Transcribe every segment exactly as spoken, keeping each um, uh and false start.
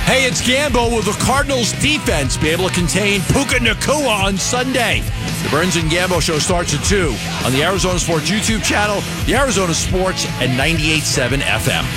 Hey, it's Gambo. Will the Cardinals defense be able to contain Puka Nacua on Sunday? The Burns and Gambo show starts at two on the Arizona Sports YouTube channel, the Arizona Sports, and ninety-eight point seven F M.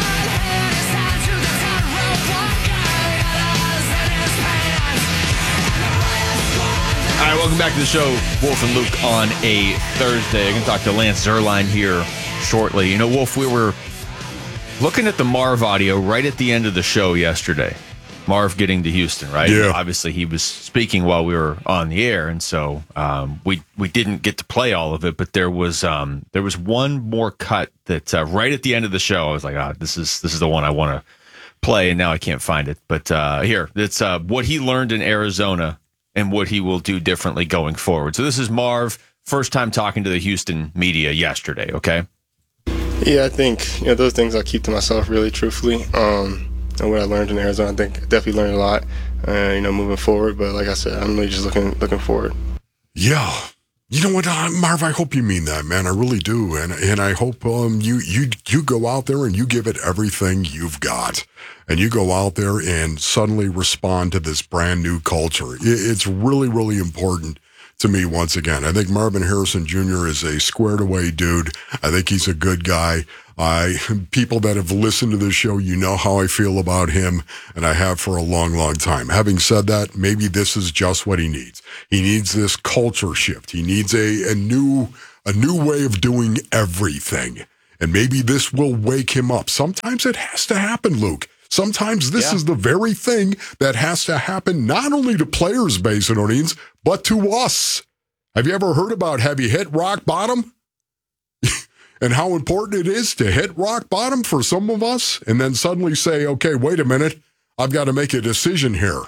All right, welcome back to the show. Wolf and Luke on a Thursday. I'm going to talk to Lance Zierlein here shortly. You know, Wolf, we were looking at the Marv audio right at the end of the show yesterday. Marv getting to Houston, right? Yeah. Obviously, he was speaking while we were on the air, and so um, we we didn't get to play all of it. But there was um, there was one more cut that uh, right at the end of the show, I was like, ah, this is this is the one I want to play, and now I can't find it. But uh, here, it's uh, what he learned in Arizona and what he will do differently going forward. So this is Marv, first time talking to the Houston media yesterday. Okay. Yeah, I think you know those things I keep to myself, really, truthfully. Um, and what I learned in Arizona, I think I definitely learned a lot. Uh, you know, moving forward. But like I said, I'm really just looking looking forward. Yeah, you know what, uh, Marv? I hope you mean that, man. I really do, and and I hope um, you you you go out there and you give it everything you've got, and you go out there and suddenly respond to this brand new culture. It, it's really really important to me once again. I think Marvin Harrison Junior is a squared away dude. I think he's a good guy. I people that have listened to this show, you know how I feel about him, and I have for a long, long time. Having said that, maybe this is just what he needs. He needs this culture shift. He needs a, a new a new way of doing everything. And maybe this will wake him up. Sometimes it has to happen, Luke. Sometimes this Yeah. is the very thing that has to happen not only to players, Basinonians, but to us. Have you ever heard about have you hit rock bottom? And how important it is to hit rock bottom for some of us and then suddenly say, okay, wait a minute, I've got to make a decision here.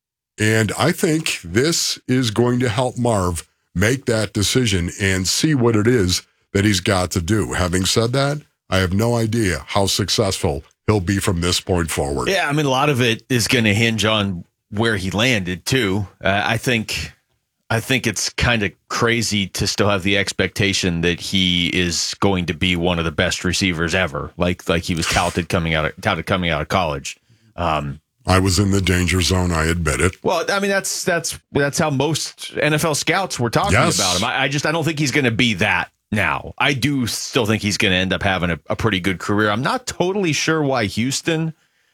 And I think this is going to help Marv make that decision and see what it is that he's got to do. Having said that, I have no idea how successful he'll be from this point forward. Yeah, I mean, a lot of it is going to hinge on where he landed, too. Uh, I think I think it's kind of crazy to still have the expectation that he is going to be one of the best receivers ever, like like he was touted coming out of, touted coming out of college. Um, I was in the danger zone, I admit it. well, I mean, that's that's that's how most N F L scouts were talking Yes. about him. I, I just I don't think he's going to be that now. I do still think he's going to end up having a, a pretty good career. I'm not totally sure why Houston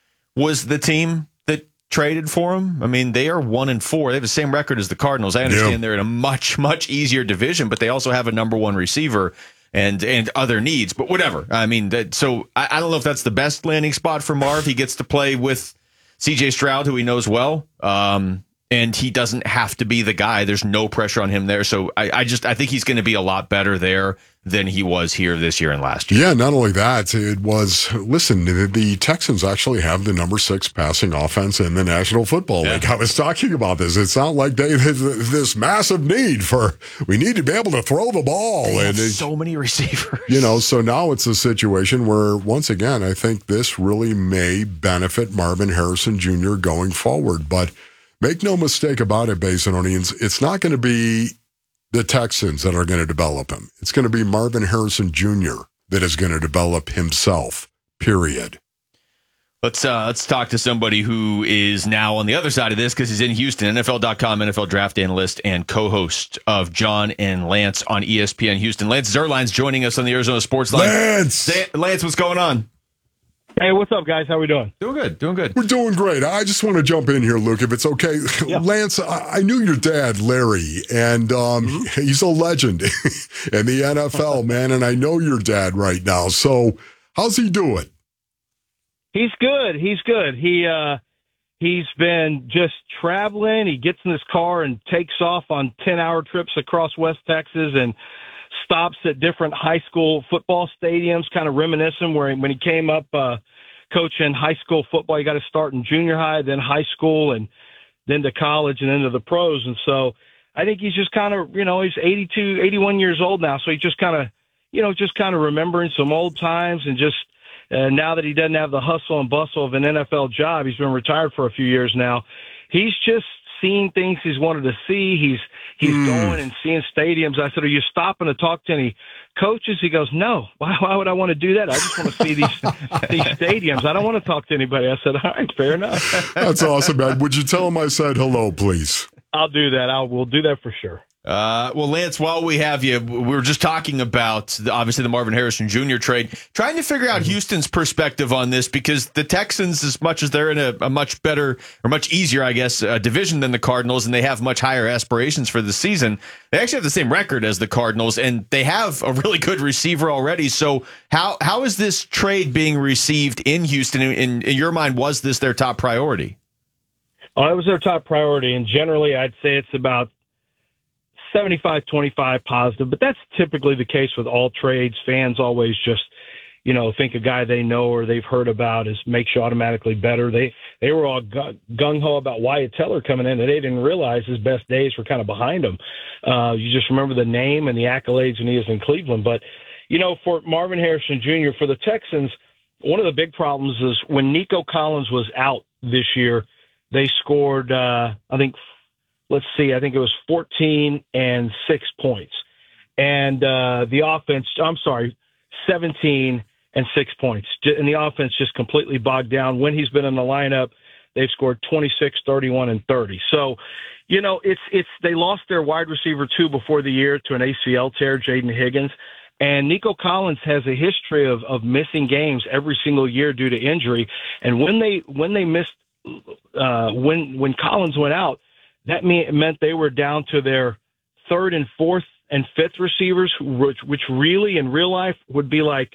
was the team that traded for him. I mean, they are one and four. They have the same record as the Cardinals. I understand Yeah. they're in a much, much easier division, but they also have a number one receiver and and other needs. But whatever. I mean, that, so I, I don't know if that's the best landing spot for Marv. He gets to play with C J Stroud, who he knows well. Um, and he doesn't have to be the guy. There's no pressure on him there. So I, I just I think he's going to be a lot better there than he was here this year and last year. Yeah, not only that, it was, listen, the, the Texans actually have the number six passing offense in the National Football League. Yeah. I was talking about this. It's not like they have this massive need for, we need to be able to throw the ball. They have and it- so many receivers. You know, so now it's a situation where, once again, I think this really may benefit Marvin Harrison Junior going forward. But make no mistake about it, Basinonians, it's not going to be the Texans that are going to develop him. It's going to be Marvin Harrison Junior that is going to develop himself, period. Let's uh, let's talk to somebody who is now on the other side of this because he's in Houston, N F L dot com, N F L draft analyst and co-host of John and Lance on E S P N Houston. Lance Zierlein's joining us on the Arizona Sports Line. Lance! Lance, what's going on? Hey, what's up, guys? How we doing? Doing good, doing good. We're doing great. I just want to jump in here, Luke, if it's okay. Yeah. Lance, I, I knew your dad, Larry, and um, Mm-hmm. he's a legend in the N F L, man, and I know your dad right now. So how's he doing? He's good. He's good. He uh, he's been just traveling. He gets in his car and takes off on ten-hour trips across West Texas and stops at different high school football stadiums, kind of reminiscing where he, when he came up uh, coaching high school football, you got to start in junior high, then high school, and then to college and then to the pros. And so I think he's just kind of, you know, he's eighty-two, eighty-one years old now. So he just kind of, you know, just kind of remembering some old times and just uh, now that he doesn't have the hustle and bustle of an N F L job, he's been retired for a few years now. He's just seeing things he's wanted to see. He's he's Mm. going and seeing stadiums. I said, are you stopping to talk to any coaches? He goes, no. Why, why would I want to do that? I just want to see these these stadiums. I don't want to talk to anybody. I said, all right, fair enough. That's awesome, man. Would you tell him I said hello, please? I'll do that. I will do that for sure. Uh, well, Lance, while we have you, we were just talking about the, obviously the Marvin Harrison Junior trade, trying to figure out Houston's perspective on this, because the Texans, as much as they're in a, a much better or much easier, I guess, uh, division than the Cardinals, and they have much higher aspirations for the season, they actually have the same record as the Cardinals, and they have a really good receiver already. So how how is this trade being received in Houston? In, in your mind, was this their top priority? Oh, it was their top priority, and generally I'd say it's about seventy-five twenty-five positive, but that's typically the case with all trades. Fans always just, you know, think a guy they know or they've heard about is makes you automatically better. They they were all gung-ho about Wyatt Teller coming in, and they didn't realize his best days were kind of behind him. Uh, you just remember the name and the accolades when he was in Cleveland. But, you know, for Marvin Harrison Junior, for the Texans, one of the big problems is when Nico Collins was out this year, they scored, uh, I think, let's see, I think it was fourteen and six points. And uh, the offense, I'm sorry, seventeen and six points. And the offense just completely bogged down. When he's been in the lineup, they've scored twenty-six, thirty-one, and thirty. So, you know, it's it's they lost their wide receiver two before the year to an A C L tear, Jaden Higgins. And Nico Collins has a history of, of missing games every single year due to injury. And when they when they missed, uh, when when Collins went out, that meant they were down to their third and fourth and fifth receivers, which, which really in real life would be like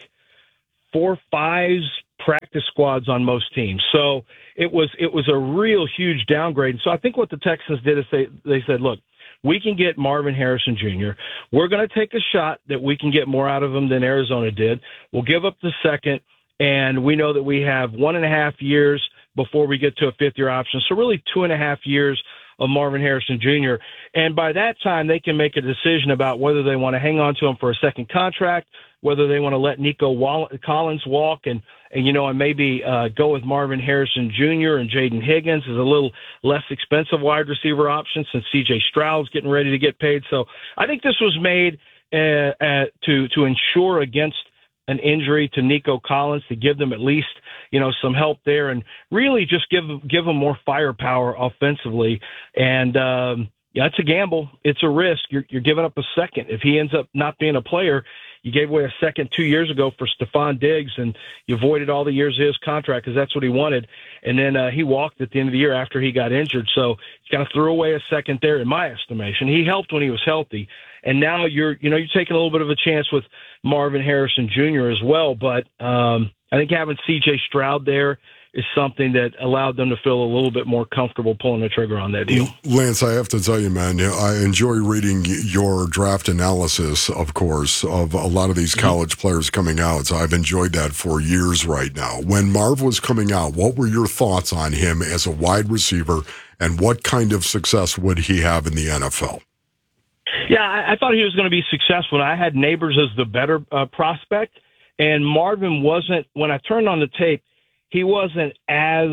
four fives practice squads on most teams. So it was it was a real huge downgrade. And so I think what the Texans did is they, they said, look, we can get Marvin Harrison Junior We're going to take a shot that we can get more out of him than Arizona did. We'll give up the second, and we know that we have one and a half years before we get to a fifth-year option. So really two and a half years of Marvin Harrison Junior And by that time, they can make a decision about whether they want to hang on to him for a second contract, whether they want to let Nico Wall- Collins walk and, and, you know, and maybe uh, go with Marvin Harrison Junior and Jaden Higgins as a little less expensive wide receiver option since C J Stroud's getting ready to get paid. So I think this was made uh, uh, to, to ensure against an injury to Nico Collins, to give them at least, you know, some help there and really just give give them more firepower offensively. And um, yeah, it's a gamble. It's a risk. You're, you're giving up a second. If he ends up not being a player, you gave away a second two years ago for Stephon Diggs, and you avoided all the years of his contract because that's what he wanted. And then uh, he walked at the end of the year after he got injured. So he kind of threw away a second there, in my estimation. He helped when he was healthy. And now you're, you know, you're taking a little bit of a chance with Marvin Harrison Junior as well. But um, I think having C J Stroud there is something that allowed them to feel a little bit more comfortable pulling the trigger on that deal. Lance, I have to tell you, man, I enjoy reading your draft analysis, of course, of a lot of these college players coming out. So I've enjoyed that for years right now. When Marv was coming out, what were your thoughts on him as a wide receiver, and what kind of success would he have in the N F L? Yeah, I, I thought he was going to be successful. I had Neighbors as the better uh, prospect, and Marvin wasn't. When I turned on the tape, he wasn't as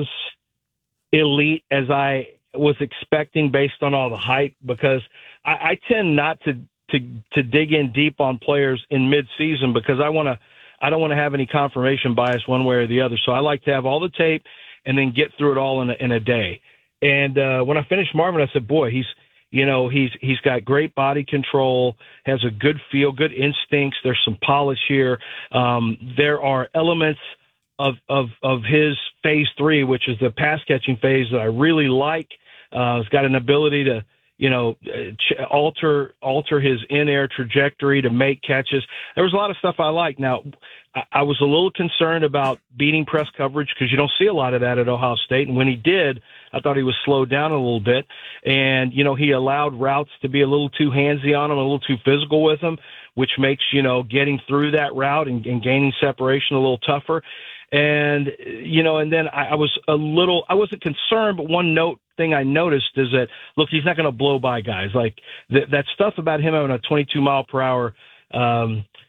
elite as I was expecting based on all the hype, because I, I tend not to, to to dig in deep on players in mid-season because I want to. I don't want to have any confirmation bias one way or the other. So I like to have all the tape and then get through it all in a, in a day. And uh, when I finished Marvin, I said, boy, he's, you know, he's he's got great body control, has a good feel, good instincts. There's some polish here. Um, there are elements of, of of his phase three, which is the pass catching phase, that I really like. Uh, he's got an ability to, you know, ch- alter alter his in air trajectory to make catches. There was a lot of stuff I like. Now, I, I was a little concerned about beating press coverage because you don't see a lot of that at Ohio State, and when he did, I thought he was slowed down a little bit. And, you know, he allowed routes to be a little too handsy on him, a little too physical with him, which makes, you know, getting through that route and, and gaining separation a little tougher. And, you know, and then I, I was a little, I wasn't concerned, but one note thing I noticed is that, look, he's not going to blow by guys. Like th- that stuff about him having a twenty-two mile per hour um,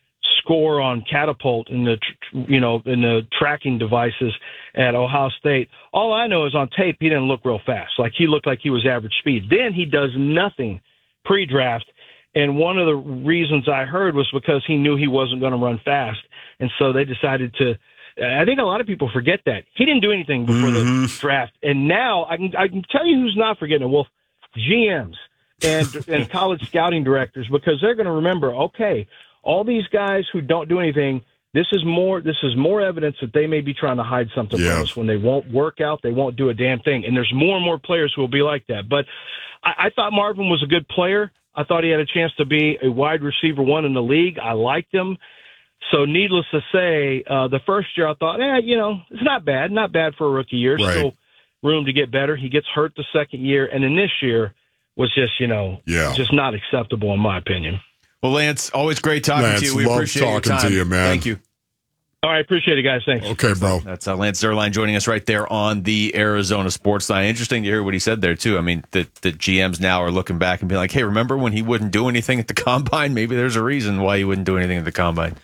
score on Catapult in the, you know, in the tracking devices at Ohio State. All I know is on tape, he didn't look real fast. Like, he looked like he was average speed. Then he does nothing pre-draft. And one of the reasons I heard was because he knew he wasn't going to run fast. And so they decided to, I think a lot of people forget that. He didn't do anything before mm-hmm. the draft. And now I can, I can tell you who's not forgetting it. Well, G Ms and, and college scouting directors, because they're going to remember, okay, all these guys who don't do anything, this is more this is more evidence that they may be trying to hide something yeah. from us. When they won't work out, they won't do a damn thing. And there's more and more players who will be like that. But I, I thought Marvin was a good player. I thought he had a chance to be a wide receiver one in the league. I liked him. So needless to say, uh, the first year I thought, eh, you know, it's not bad. Not bad for a rookie year. Right. Still room to get better. He gets hurt the second year. And then this year was just, you know, yeah. just not acceptable in my opinion. Well, Lance, always great talking Lance, to you. We love appreciate talking your time. to you, man. Thank you. All right, appreciate it, guys. Thanks. Okay, bro. That's uh, Lance Zierlein joining us right there on the Arizona Sports Line. Interesting to hear what he said there, too. I mean, the, the G Ms now are looking back and being like, hey, remember when he wouldn't do anything at the Combine? Maybe there's a reason why he wouldn't do anything at the Combine.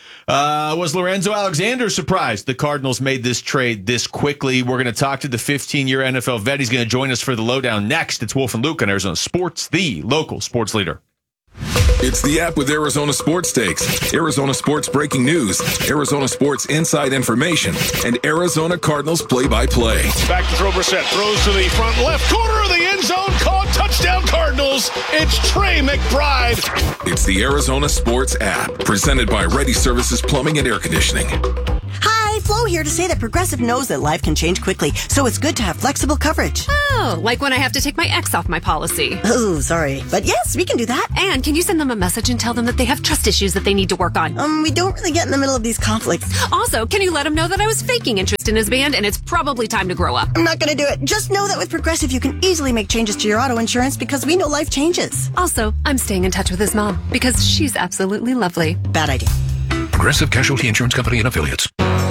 Uh, was Lorenzo Alexander surprised the Cardinals made this trade this quickly? We're going to talk to the fifteen-year N F L vet. He's going to join us for the lowdown next. It's Wolf and Luke on Arizona Sports, the local sports leader. It's the app with Arizona Sports Takes, Arizona Sports breaking news, Arizona Sports inside information, and Arizona Cardinals play-by-play. Back to throw Brissett, throws to the front left corner of the end zone, caught, touchdown Cardinals. It's Trey McBride. It's the Arizona Sports app, presented by Ready Services Plumbing and Air Conditioning. Hi, Flo here to say that Progressive knows that life can change quickly, so it's good to have flexible coverage. Oh, like when I have to take my ex off my policy. Oh, sorry. But yes, we can do that. And can you send them a message and tell them that they have trust issues that they need to work on? Um, we don't really get in the middle of these conflicts. Also, can you let them know that I was faking interest in his band and it's probably time to grow up? I'm not going to do it. Just know that with Progressive, you can easily make changes to your auto insurance because we know life changes. Also, I'm staying in touch with his mom because she's absolutely lovely. Bad idea. Progressive Casualty Insurance Company and Affiliates.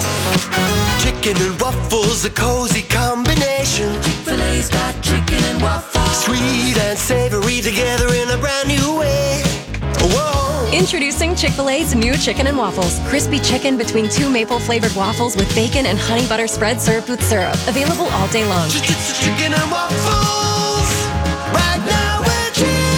Chicken and waffles, a cozy combination. Chick-fil-A's got chicken and waffles. Sweet and savory together in a brand new way. Whoa. Introducing Chick-fil-A's new chicken and waffles. Crispy chicken between two maple-flavored waffles with bacon and honey butter spread served with syrup. Available all day long. Chicken and waffles. Right now at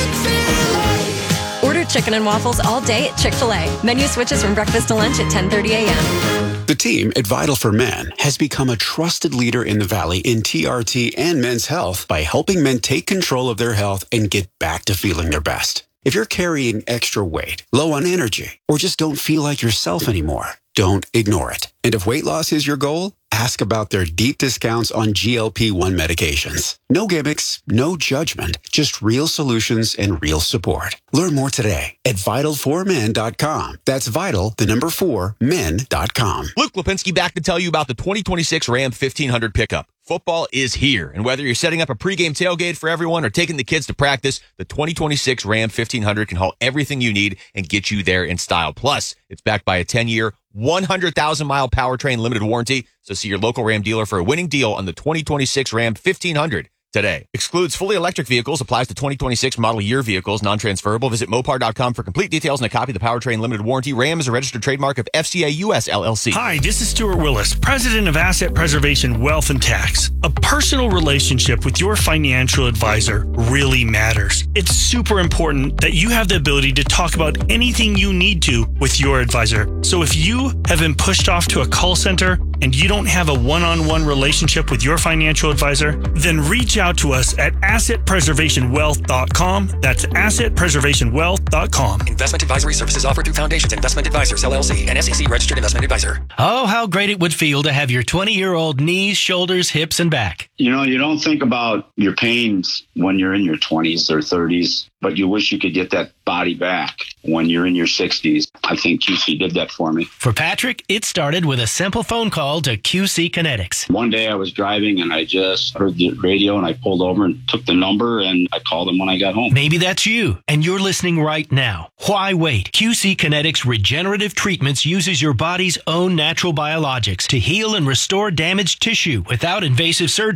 Chick-fil-A. Order chicken and waffles all day at Chick-fil-A. Menu switches from breakfast to lunch at ten thirty a.m. The team at Vital for Men has become a trusted leader in the Valley in T R T and men's health by helping men take control of their health and get back to feeling their best. If you're carrying extra weight, low on energy, or just don't feel like yourself anymore, don't ignore it. And if weight loss is your goal, ask about their deep discounts on G L P one medications. No gimmicks, no judgment, just real solutions and real support. Learn more today at vital for men dot com. That's vital, the number four, men dot com. Luke Lipinski back to tell you about the twenty twenty-six Ram fifteen hundred pickup. Football is here, and whether you're setting up a pregame tailgate for everyone or taking the kids to practice, the twenty twenty-six Ram fifteen hundred can haul everything you need and get you there in style. Plus, it's backed by a ten-year, one hundred thousand mile powertrain limited warranty, so see your local Ram dealer for a winning deal on the twenty twenty-six Ram fifteen hundred today. Excludes fully electric vehicles, applies to twenty twenty-six model year vehicles, non-transferable. Visit Mopar dot com for complete details and a copy of the powertrain limited warranty. Ram is a registered trademark of F C A U S L L C. Hi, this is Stuart Willis, president of Asset Preservation Wealth and Tax. A personal relationship with your financial advisor really matters. It's super important that you have the ability to talk about anything you need to with your advisor. So if you have been pushed off to a call center and you don't have a one-on-one relationship with your financial advisor, then reach out to us at asset preservation wealth dot com. That's asset preservation wealth dot com. Investment advisory services offered through Foundations Investment Advisors, L L C, an S E C registered investment advisor. Oh, how great it would feel to have your twenty-year-old knees, shoulders, hips, and back. You know, you don't think about your pains when you're in your twenties or thirties, but you wish you could get that body back when you're in your sixties. I think Q C did that for me. For Patrick, it started with a simple phone call to Q C Kinetics. One day I was driving and I just heard the radio and I pulled over and took the number and I called them when I got home. Maybe that's you and you're listening right now. Why wait? Q C Kinetics Regenerative Treatments uses your body's own natural biologics to heal and restore damaged tissue without invasive surgery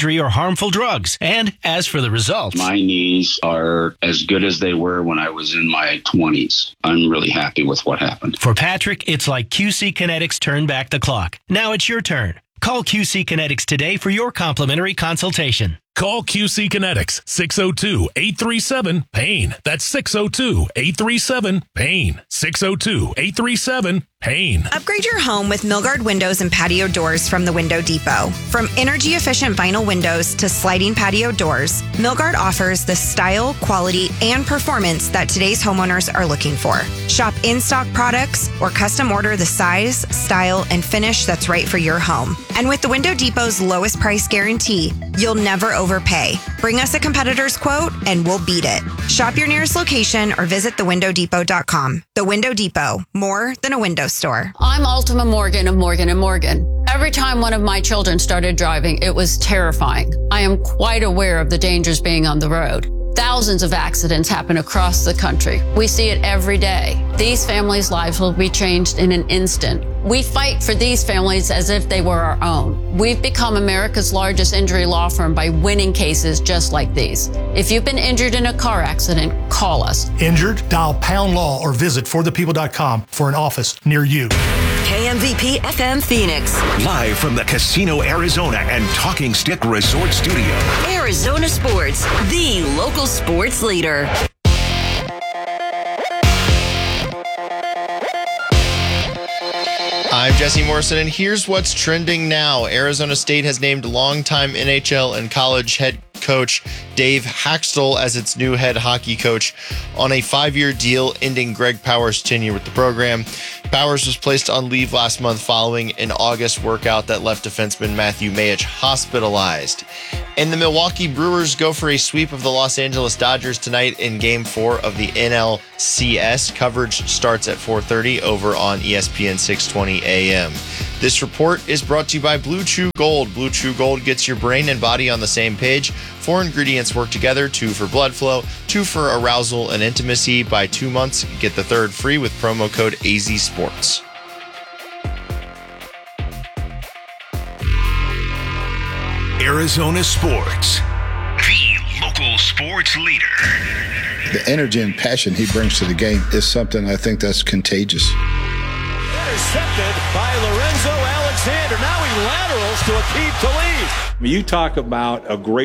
injury or harmful drugs. And as for the results, my knees are as good as they were when I was in my twenties. I'm really happy with what happened. For Patrick, it's like Q C Kinetics turned back the clock. Now it's your turn. Call Q C Kinetics today for your complimentary consultation. Call Q C Kinetics, six oh two, eight three seven, PAIN. That's six oh two, eight three seven, PAIN. six oh two, eight three seven, PAIN. Upgrade your home with Milgard windows and patio doors from the Window Depot. From energy-efficient vinyl windows to sliding patio doors, Milgard offers the style, quality, and performance that today's homeowners are looking for. Shop in-stock products or custom order the size, style, and finish that's right for your home. And with the Window Depot's lowest price guarantee, you'll never overpay. Bring us a competitor's quote and we'll beat it. Shop your nearest location or visit the window depot dot com. The Window Depot, more than a window store. I'm Ultima Morgan of Morgan and Morgan. Every time one of my children started driving, it was terrifying. I am quite aware of the dangers being on the road. Thousands of accidents happen across the country. We see it every day. These families' lives will be changed in an instant. We fight for these families as if they were our own. We've become America's largest injury law firm by winning cases just like these. If you've been injured in a car accident, call us. Injured? Dial pound law or visit for the people dot com for an office near you. K M V P F M Phoenix. Live from the Casino Arizona and Talking Stick Resort Studio. Arizona Sports, the local sports leader. I'm Jesse Morrison, and here's what's trending now. Arizona State has named longtime N H L and college head coach Dave Haxtell as its new head hockey coach on a five-year deal ending Greg Powers' tenure with the program. Powers was placed on leave last month following an August workout that left defenseman Matthew Mayich hospitalized. And the Milwaukee Brewers go for a sweep of the Los Angeles Dodgers tonight in Game four of the N L C S. Coverage starts at four thirty over on E S P N six twenty A M. This report is brought to you by Blue Chew Gold. Blue Chew Gold gets your brain and body on the same page. Four ingredients work together, two for blood flow, two for arousal and intimacy. Buy two months, get the third free with promo code A Z Sports. Arizona Sports, the local sports leader. The energy and passion he brings to the game is something I think that's contagious. Intercepted by Lorenzo Alexander. Now he laterals to Aqib Talib. You talk about a great